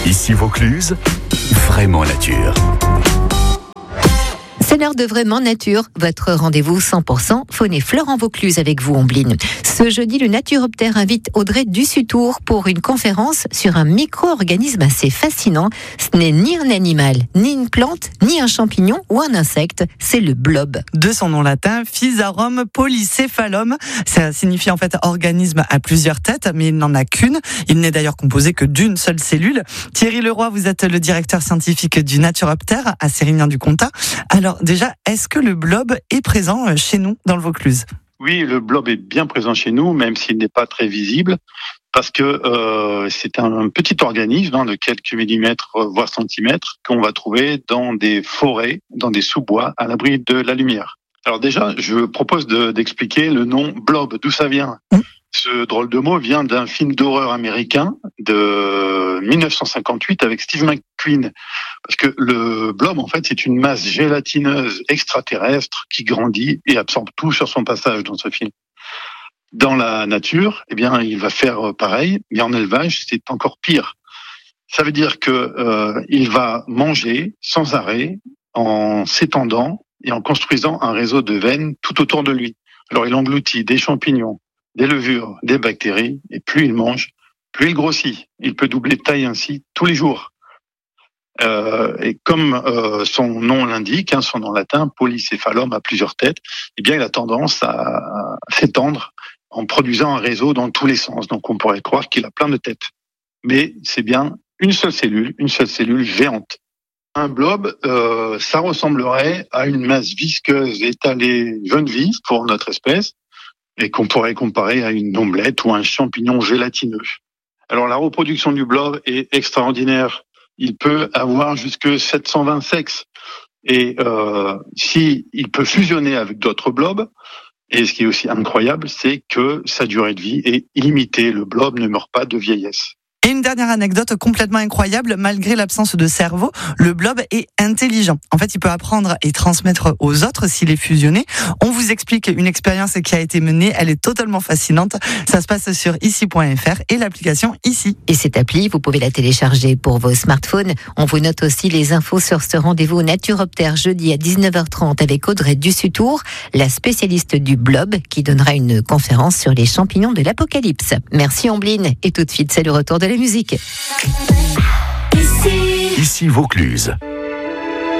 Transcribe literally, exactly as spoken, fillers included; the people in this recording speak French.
Ici Vaucluse, vraiment nature. C'est l'heure de Vraiment Nature, votre rendez-vous cent pour cent faune et flore en Vaucluse avec vous, Ombline. Ce jeudi, le Naturoptère invite Audrey Dussutour pour une conférence sur un micro-organisme assez fascinant. Ce n'est ni un animal, ni une plante, ni un champignon ou un insecte, c'est le blob. De son nom latin, Physarum polycéphalum. Ça signifie en fait organisme à plusieurs têtes, mais il n'en a qu'une. Il n'est d'ailleurs composé que d'une seule cellule. Thierry Leroy, vous êtes le directeur scientifique du Naturoptère à Sérignan-du-Comtat. Alors déjà, est-ce que le blob est présent chez nous dans le Vaucluse ? Oui, le blob est bien présent chez nous, même s'il n'est pas très visible, parce que euh, c'est un petit organisme hein, de quelques millimètres, voire centimètres, qu'on va trouver dans des forêts, dans des sous-bois, à l'abri de la lumière. Alors déjà, je propose de, d'expliquer le nom blob, d'où ça vient. Mmh. Ce drôle de mot vient d'un film d'horreur américain de dix-neuf cent cinquante-huit avec Steve McQueen. Parce que le blob, en fait, c'est une masse gélatineuse extraterrestre qui grandit et absorbe tout sur son passage dans ce film. Dans la nature, eh bien, il va faire pareil, mais en élevage, c'est encore pire. Ça veut dire que euh, il va manger sans arrêt, en s'étendant et en construisant un réseau de veines tout autour de lui. Alors, il engloutit des champignons, des levures, des bactéries, et plus il mange, plus il grossit. Il peut doubler de taille ainsi tous les jours. Euh, et comme euh, son nom l'indique, hein, son nom latin, polycéphalum, à plusieurs têtes, eh bien, il a tendance à, à s'étendre en produisant un réseau dans tous les sens. Donc, on pourrait croire qu'il a plein de têtes. Mais c'est bien une seule cellule, une seule cellule géante. Un blob, euh, ça ressemblerait à une masse visqueuse étalée jeune vie pour notre espèce, et qu'on pourrait comparer à une omelette ou un champignon gélatineux. Alors, la reproduction du blob est extraordinaire. Il peut avoir jusque sept cent vingt sexes. Et euh, si il peut fusionner avec d'autres blobs, et ce qui est aussi incroyable, c'est que sa durée de vie est illimitée. Le blob ne meurt pas de vieillesse. Et une dernière anecdote complètement incroyable, malgré l'absence de cerveau, le blob est intelligent. En fait, il peut apprendre et transmettre aux autres s'il est fusionné. On vous explique une expérience qui a été menée, elle est totalement fascinante. Ça se passe sur ici point f r et l'application Ici. Et cette appli, vous pouvez la télécharger pour vos smartphones. On vous note aussi les infos sur ce rendez-vous Naturoptère jeudi à dix-neuf heures trente avec Audrey Dussutour, la spécialiste du blob, qui donnera une conférence sur les champignons de l'apocalypse. Merci Ombline, et tout de suite, c'est le retour de la musique. Ici Vaucluse.